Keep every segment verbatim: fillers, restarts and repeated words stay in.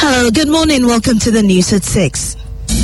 Hello, good morning. Welcome to the news at six.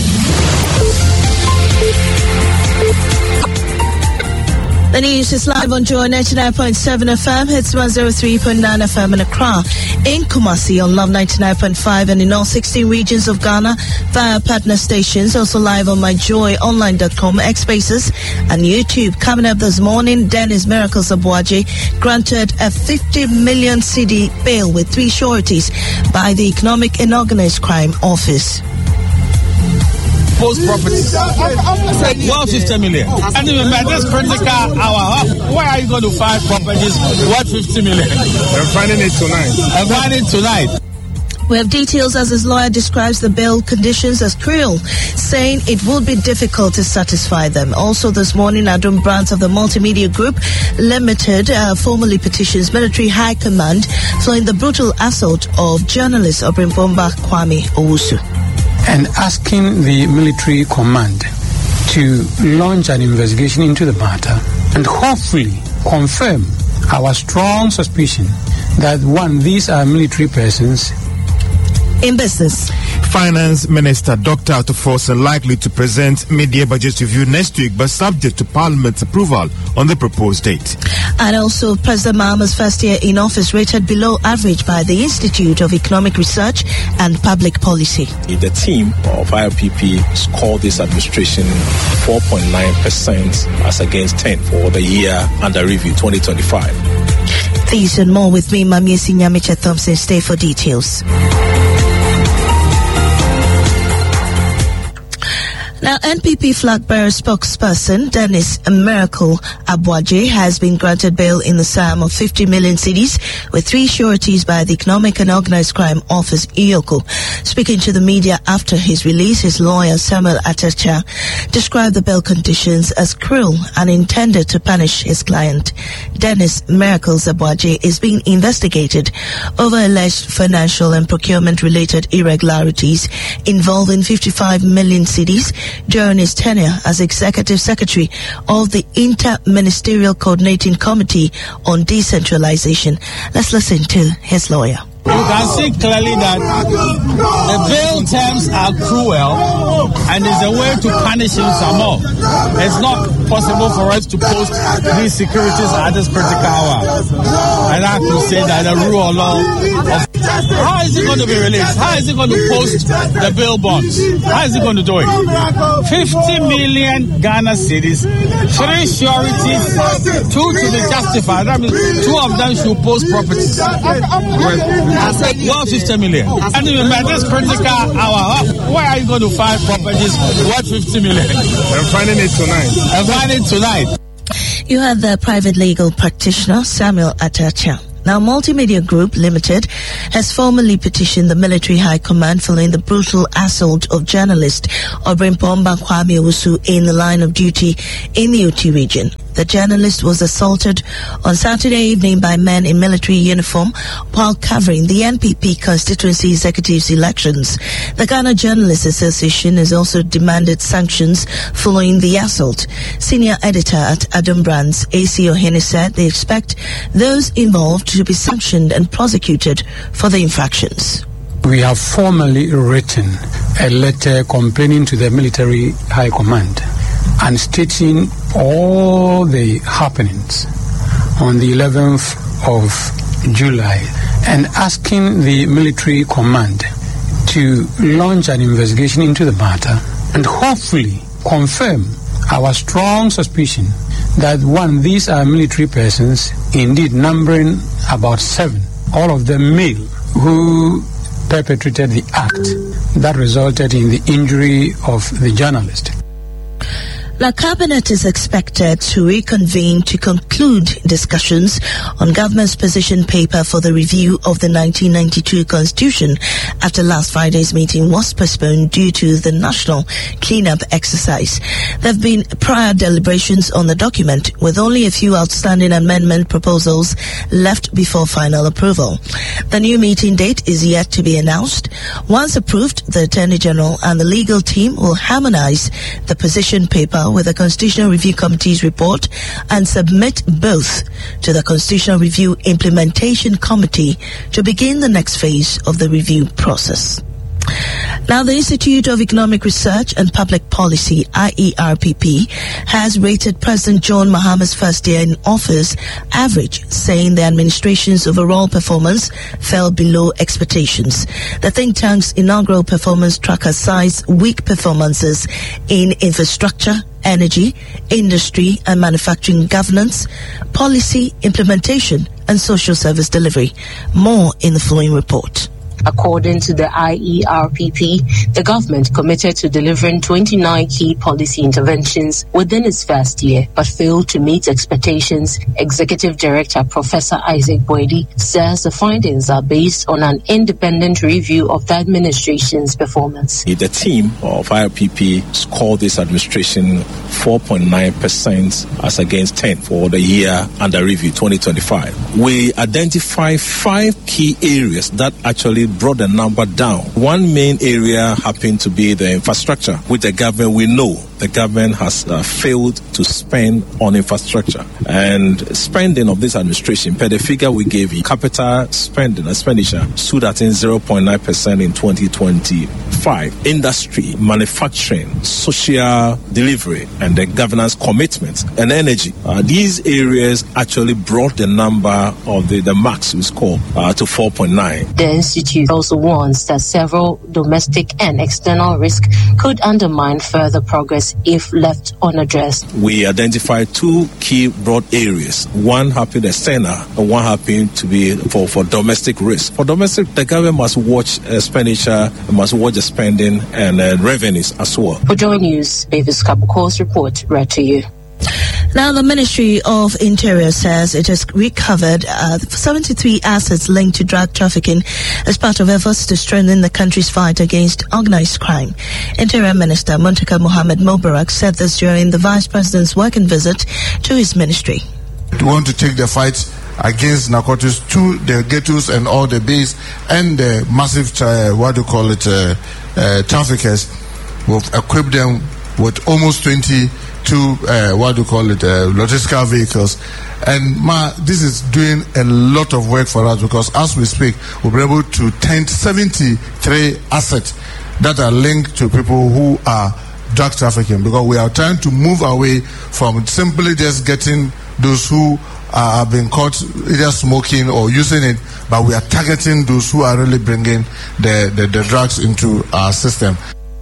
The news is live on Joy ninety-nine point seven F M, hits one oh three point nine F M in Accra, in Kumasi on Love ninety-nine point five, and in all sixteen regions of Ghana via partner stations. Also live on my joy online dot com, X Spaces, and YouTube. Coming up this morning, Dennis Miracles Abuaje granted a fifty million cedi bail with three sureties by the Economic and Organized Crime Office. Post properties. Worth fifty million. And even by this critical hour, where are you going to find properties worth fifty million? We're finding it tonight. I'm finding it tonight. We have details as his lawyer describes the bail conditions as cruel, saying it would be difficult to satisfy them. Also this morning, Adam Brands of the Multimedia Group Limited uh, formally petitions Military High Command following the brutal assault of journalist Obrimpomba Kwame Owusu, and asking the military command to launch an investigation into the matter and hopefully confirm our strong suspicion that, one, these are military persons. In business, Finance Minister Doctor Atufosa likely to present mid-year budget review next week, but subject to Parliament's approval on the proposed date. And also, President Mahama's first year in office rated below average by the Institute of Economic Research and Public Policy. The team of I R P P scored this administration four point nine percent as against ten for the year under review twenty twenty-five. These and more with me, Mamiesi Nyamicha Thompson. Stay for details. Now, N P P flag bearer spokesperson Dennis Miracle Abuaje has been granted bail in the sum of fifty million cedis with three sureties by the Economic and Organized Crime Office, E O C O. Speaking to the media after his release, his lawyer Samuel Atacha described the bail conditions as cruel and intended to punish his client. Dennis Miracle Abuaje is being investigated over alleged financial and procurement-related irregularities involving fifty-five million cedis during his tenure as Executive Secretary of the Inter-Ministerial Coordinating Committee on Decentralization. Let's listen to his lawyer. You can see clearly that the bail terms are cruel and is a way to punish him some more. It's not possible for us to post these securities at this critical hour. And I have to say that the rule of law of how is he going to be released? How is he going to post the bail bonds? How is he going to do it? fifty million Ghana cedis, three sureties, two to be justified. That means two of them should post properties. Worth fifty million. And even by this critical hour, where are you going to find properties worth fifty million? I'm finding it tonight. I'm finding it tonight. You have the private legal practitioner Samuel Atacha. Now, Multimedia Group Limited has formally petitioned the Military High Command following the brutal assault of journalist Obrimpomba Kwame Owusu in the line of duty in the Uti region. The journalist was assaulted on Saturday evening by men in military uniform while covering the N P P constituency executives elections. The Ghana Journalists Association has also demanded sanctions following the assault. Senior editor at Adam Brands, A C Ohene, said they expect those involved to be sanctioned and prosecuted for the infractions. We have formally written a letter complaining to the Military High Command and stating all the happenings on the eleventh of July and asking the military command to launch an investigation into the matter and hopefully confirm our strong suspicion that, one, these are military persons, indeed numbering about seven, all of them male, who perpetrated the act that resulted in the injury of the journalist. The Cabinet is expected to reconvene to conclude discussions on government's position paper for the review of the nineteen ninety-two Constitution after last Friday's meeting was postponed due to the national cleanup exercise. There have been prior deliberations on the document with only a few outstanding amendment proposals left before final approval. The new meeting date is yet to be announced. Once approved, the Attorney General and the legal team will harmonize the position paper with the Constitutional Review Committee's report and submit both to the Constitutional Review Implementation Committee to begin the next phase of the review process. Now, the Institute of Economic Research and Public Policy, I E R P P, has rated President John Mahama's first year in office average, saying the administration's overall performance fell below expectations. The think tank's inaugural performance tracker cites weak performances in infrastructure, energy, industry and manufacturing governance, policy implementation and social service delivery. More in the following report. According to the I E R P P, the government committed to delivering twenty-nine key policy interventions within its first year, but failed to meet expectations. Executive Director Professor Isaac Boedi says the findings are based on an independent review of the administration's performance. The team of I E R P P scored this administration four point nine percent as against ten for the year under review twenty twenty-five. We identify five key areas that actually brought the number down. One main area happened to be the infrastructure, which the government, we know the government has uh, failed to spend on infrastructure. And spending of this administration, per the figure we gave you, capital spending, expenditure, stood at in zero point nine percent in twenty twenty-five. Industry, manufacturing, social delivery, and the governance commitment, and energy. Uh, these areas actually brought the number of the, the max we score uh, to four point nine. The Institute also warns that several domestic and external risks could undermine further progress if left unaddressed. We identified two key broad areas. One happened external and one happened to be for, for domestic risk. For domestic, the government must watch expenditure, must watch the spending and uh, revenues as well. For Joy News, Davis Kabuko's report read to you. Now, the Ministry of Interior says it has recovered uh, seventy-three assets linked to drug trafficking as part of efforts to strengthen the country's fight against organized crime. Interior Minister Muntaka Mohammed Mubarak said this during the Vice President's working visit to his ministry. We want to take the fight against narcotics to the ghettos and all the base and the massive, uh, what do you call it, uh, uh, traffickers. We've equipped them with almost twenty to uh, what do you call it, uh, logistical vehicles. And ma, this is doing a lot of work for us because as we speak, we'll be able to tend seventy-three assets that are linked to people who are drug trafficking, because we are trying to move away from simply just getting those who uh, have been caught either smoking or using it, but we are targeting those who are really bringing the, the, the drugs into our system.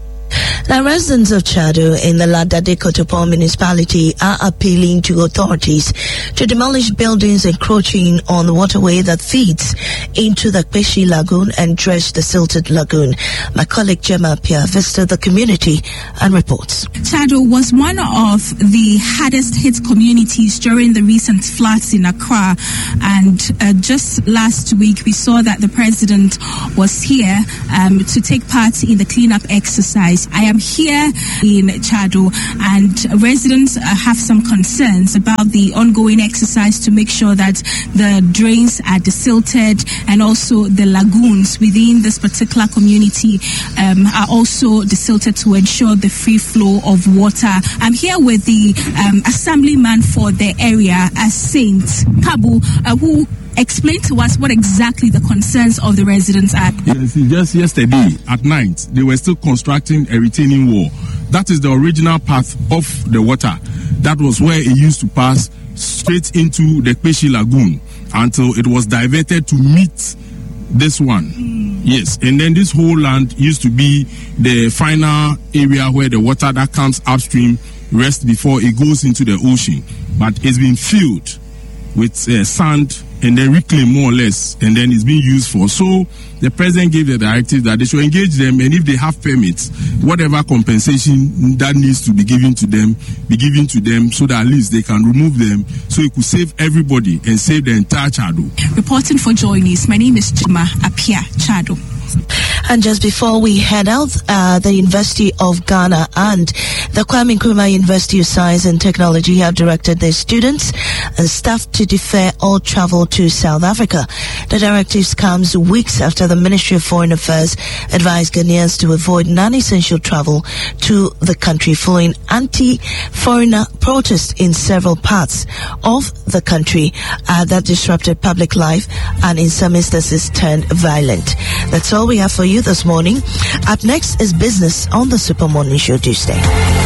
Now, residents of Chadu in the Ladade Kotopo municipality are appealing to authorities to demolish buildings encroaching on the waterway that feeds into the Peshi Lagoon and dredge the silted lagoon. My colleague Gemma Pia visited the community and reports. Chadu was one of the hardest hit communities during the recent floods in Accra, and uh, just last week we saw that the president was here um, to take part in the cleanup exercise. I am here in Chadu, and residents uh, have some concerns about the ongoing exercise to make sure that the drains are desilted and also the lagoons within this particular community um, are also desilted to ensure the free flow of water. I'm here with the um, assemblyman for the area, as Saint Kabu, uh, who explain to us what exactly the concerns of the residents are. Yes, just yesterday at night, they were still constructing a retaining wall. That is the original path of the water. That was where it used to pass straight into the Peshi Lagoon until it was diverted to meet this one. Mm. Yes, and then this whole land used to be the final area where the water that comes upstream rests before it goes into the ocean. But it's been filled with uh, sand and then reclaimed more or less, and then it's being used for. So the president gave the directive that they should engage them, and if they have permits, whatever compensation that needs to be given to them, be given to them, so that at least they can remove them, so it could save everybody and save the entire Chadu. Reporting for Joy News, my name is Gemma Apia, Chadu. And just before we head out, uh, the University of Ghana and the Kwame Nkrumah University of Science and Technology have directed their students and staff to defer all travel to South Africa. The directives comes weeks after the Ministry of Foreign Affairs advised Ghanaians to avoid non-essential travel to the country following anti-foreigner protests in several parts of the country uh, that disrupted public life and in some instances turned violent. That's all we have for you. you this morning. Up next is Business on the Super Morning Show Tuesday.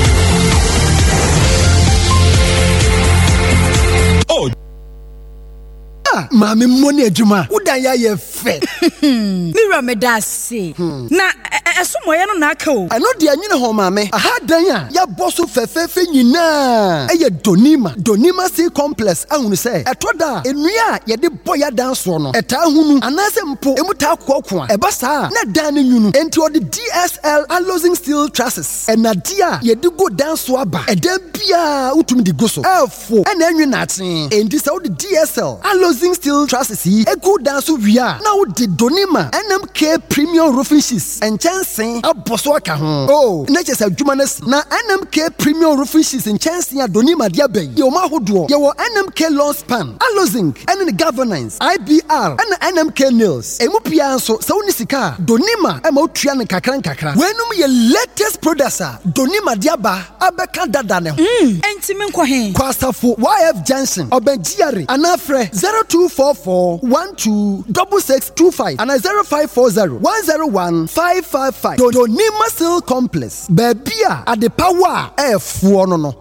Mami money ejuma udanya ye fe Mira me da se na esomo ye no na aka o I know de anyine ho mami aha dan a ya boso fefefe nyina eye donima donima sea complex ahunu se etoda enua ye de boya dan so no eta hunu anase mpo emuta kokko a eba saa na dan ne nyunu enti odi D S L Alloying Steel Trusses enadia ye de go dan so aba eda bia utumi di go so efo ena enwe na aten enti se odi D S L Alloying Steel Trusses yi egu dan so wia na odi donima N M K Premium Roofing Sheets and chancing aboso aka ho oh na chese adwuma na si na N M K Premium Roofing Sheets and chancing donima dia bay ye o ma hodo ye wo N M K Lawn Span Alloying and the governance I B R and N M K Nails emu pia so se woni sika donima e ma otua ne kakran kakra wenum ye latest producer donima dia ba abeka dada ne ho mm enti me nkɔ he kwasafo Y F Johnson obenjiare anafre zero two four four one two six six two five and zero five four zero one zero one five five five. Donima Steel Complex. Babia at the power F one no.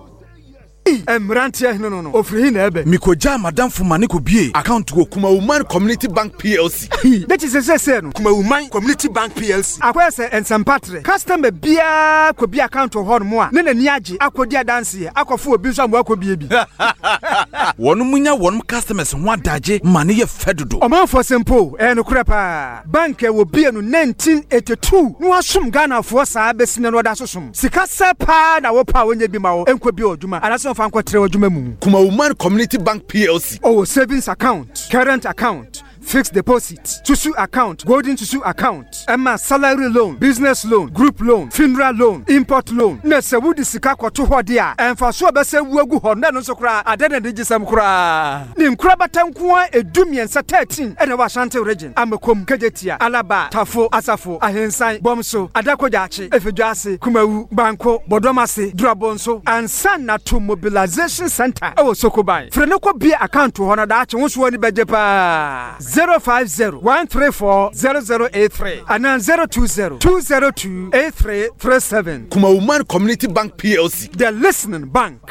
Emrantia no no no ofri na ebe mikoja madam fumane ko bie account go Kuma Woman Community Bank P L C that is say say no Kuma Woman Community Bank P L C akwa say ensempatre customer bia ko bia account ho no mo a ne nani age akodi adanse akofo obi so amwa ko bie bi wonu munya wonu customers ho adaje mane ye fedodo oman for simple e no kura pa bank e wo bie no nineteen eighty-two no asum Ghana for sa besine no da sosum sika sepa na wo pa wonye bi ma wo enko bi oduma anaso Kuma Woman Community Bank P L C. Oh, savings account, current account, fixed deposit, Tusu account, golden Tusu account, Emma salary loan, business loan, group loan, funeral loan, import loan. Nese wudi sika kwa tu hodia. Enfa so bese wuegu honda no so kra adene de gisam kra. Nim kra batankuwa edumi ensa thirteen ene wa Ashanti region. Amekom Kejetia, Alaba, Tafo, Asafo, Ahensan, Bomso, Adakojachi, Efeduase, Kumawu, Banko, Bodomase, Durabonso, and Sana to Mobilization Center. Oh Sokobai. Frenoko be account to honor that won't wani bejepa. zero five zero one three four zero zero eight three and then zero two zero two zero two eight three three seven. Kuma Woman Community Bank P L C. The listening bank.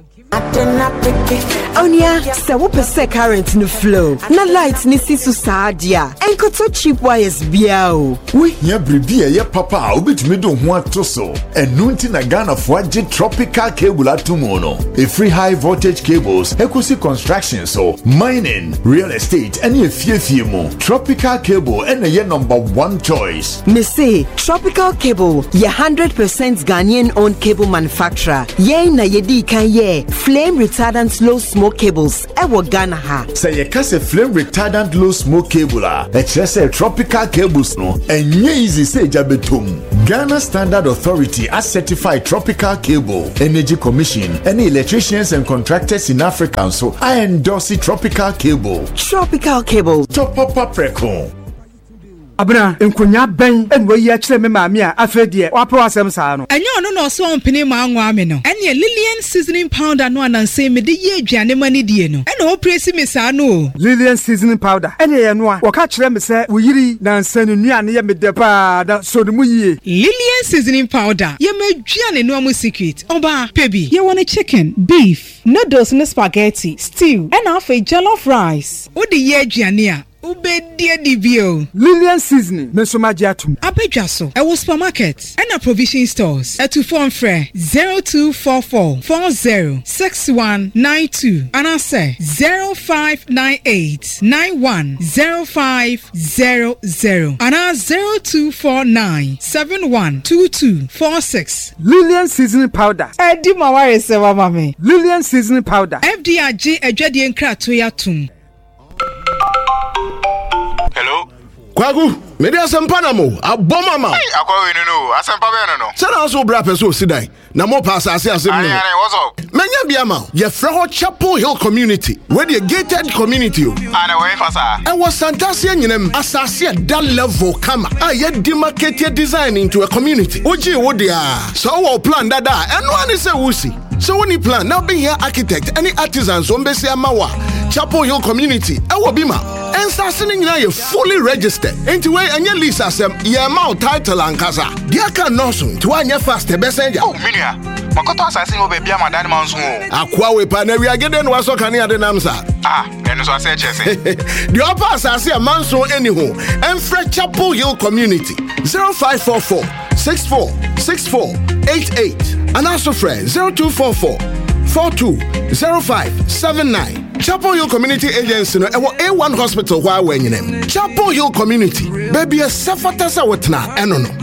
Onya, se wo pese current no flow. Na light ni sisu saadia. Enkoto cheap wires bia o. We hia bribi e ye papa obetumi do ho atoso. Enu nti na Ghana fo age tropical cable atomo no. A free high voltage cables, ecosi construction so, mining, real estate, any efiefie mo. Tropical cable ene ye number one choice. Me say Tropical Cable, ye one hundred percent Ghanaian owned cable manufacturer. Ye na ye di kan ye flame retardant low smoke cables ewo Ghana ha. Say ye kase flame retardant low smoke cable a e chese tropical cables no enye easy say jabetom. Ghana Standard Authority as certified tropical cable. Energy Commission, any electricians and contractors in Africa so I endorse tropical cable. Tropical Cable. Top up record. Abna enkonya ben enwe ye kire me maami a afedie wapo asem saa no enye ono no so ompene ma anwa me no ene Lillian seasoning powder no ananse me de ye aduane mani die no ene o presi me saa no Lillian seasoning powder ene ye no a woka kire me se wo yiri na nsanu nuane ye me de pa da so no mu yie Lillian seasoning powder ye ma aduane no amu secret oba pebi ye want chicken beef noodles no spaghetti stew and afa jollof rice o de ye aduane a Ubedia dibio Lillian seasoning mesomagiatum abedwa so e wo supermarket and a provision stores at two four free zero two four four four zero six one nine two and I say zero five nine eight nine one zero five zero zero and I zero two four nine seven one two two four six. Lillian seasoning powder Edi maware se wa mame Lillian seasoning powder F D R G adwade enkrato ya tum. Hello. Kwagu, me dey asempa na mo, aboma ma. Hey, akwa we no no, asempa be no no. Say na so bra person sidai. Na mo pass ase asem no. Aye, what's up? Menya bia ma, ye frɛ ho Chapel Hill community, where the gated community o. Ana we fasa. E was Santasia nyinem, asase that level kama. Ah, ye demarcated design into a community. Oji wo dia. So wo plan dada, eno ani se wo si. So when you plan, now be here architect, any artisans, Ombesi Amawa, Chapel Hill community, Ewo Bima, and start sending now you fully registered. Into way and your lease as a amount title and casa. Dear can no soon to one year fast, the best. Oh, Minia, Makoto assassin will be my dad monsoon. Aqua weapon, we are getting was so can you the Namsa. Ah, then so I said, the upper assassin a manso anyhow, and Fred Chapel Hill community zero five four four six four six four eight eight. And also friend zero two four four four two zero five seven nine. Chapel Hill Community Agency no ewo A one Hospital wa wenye nem. Chapel Hill Community baby a safatasa wetna eno no.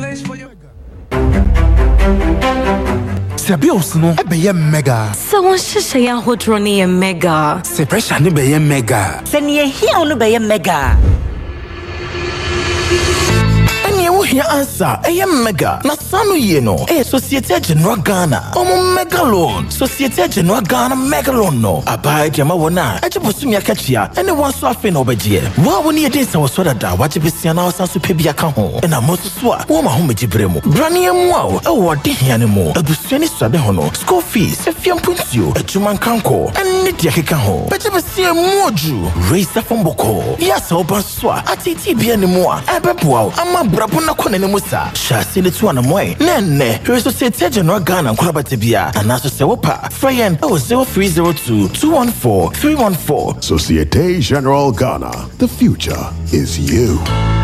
Sabios no ebeye mega. Se won hihye ya hodro ne ye mega. Se pressure ne beye mega. Se ne hia no beye mega. Here answer a mega na sanu ye no eh Societe General Ghana omo mega loan Societe General Ghana mega loan no abai jama wona e jebosumi akachia ene won so afi na obeje wa woni e dey se wo so dada wa jebesia na wasan so pebia ka ho e na moso so a wo ma ho mejibre mu brane mu a e wo de hia ne mu abusuani swabe ho no school fees e fiam puntio ejuma kanko ene de akeka ho be jebesia mu oju raise from boko ya so ba so a atiti bia ne mu a e beboa ama brabo na kone ne musa shase ne tu anamoy nenne Societe General Ghana kurabate bia anaso se wopa friend oh zero three zero two two one four three one four. Societe General Ghana, the future is you.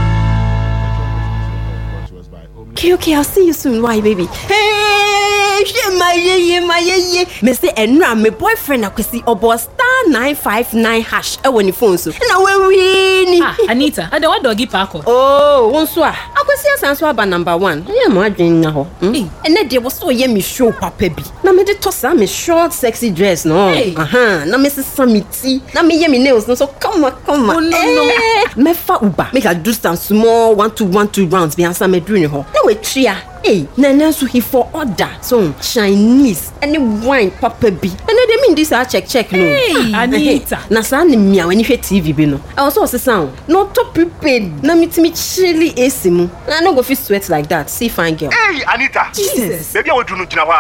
Okay, okay, I'll see you soon. Why, baby? Hey, my ye, my ye, Mister Enra, my boyfriend, I could see about star nine five nine hash. I want your phone so. Now we win. Ah, Anita, I don't want doggy parko. Oh, one swa. I could see us answer by number one. Yeah, my dream now. And then there was so yummy show, Papa B. Now me the toss am a short, sexy dress, no. Uh huh. Now Missus Samiti. Now me yummy nails, no. So come on, come on. Oh no, no. Me fa uba. Make her do some small one two one two rounds. Be answer me doing her. Now we tria. Hey, Nana so he for order. So Chinese any wine Papa B. And they mean this I check check no. Hey, Anita. Na sa ni mia when you hear T V be no. I also say sound. No to prepared. Na meet me chilly A C mu. I no go fit sweat like that. See fine girl. Hey, Anita. Jesus. Baby I want to know